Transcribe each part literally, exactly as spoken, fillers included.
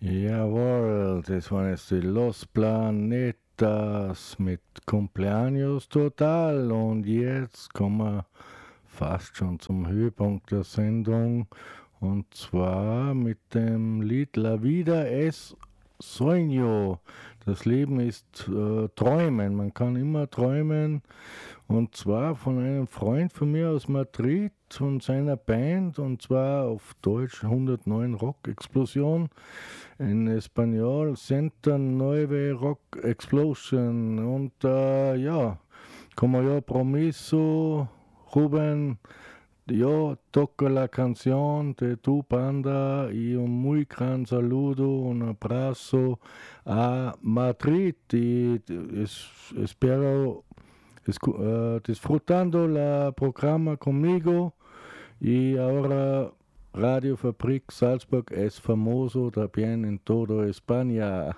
Jawohl, das waren jetzt die Los Planetas mit Cumpleaños Total. Und jetzt kommen wir fast schon zum Höhepunkt der Sendung. Und zwar mit dem Lied La Vida es Sueño. Das Leben ist äh, Träumen. Man kann immer träumen. Und zwar von einem Freund von mir aus Madrid, von seiner Band. Und zwar auf Deutsch hundertneun Rock Explosion. In Espanol Center Nueve Rock Explosion. Und äh, ja, como yo promiso, Ruben, yo toco la canción de tu banda y un muy gran saludo, un abrazo a Madrid y es, espero escu- uh, disfrutando la programa conmigo y ahora Radio Fabrik Salzburg es famoso también en toda España.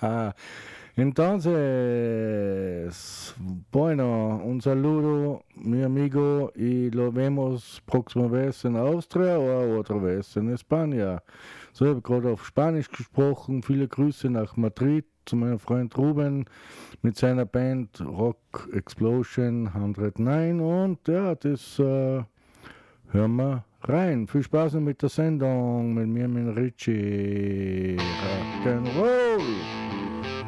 Entonces, bueno, un saludo, mi amigo, y lo vemos próxima vez in Austria oder otra vez in España. So, ich habe gerade auf Spanisch gesprochen. Viele Grüße nach Madrid zu meinem Freund Ruben mit seiner Band Rock Explosion hundertneun. Und ja, das äh, hören wir rein. Viel Spaß noch mit der Sendung, mit mir, mit Richie. Rock'n'Roll!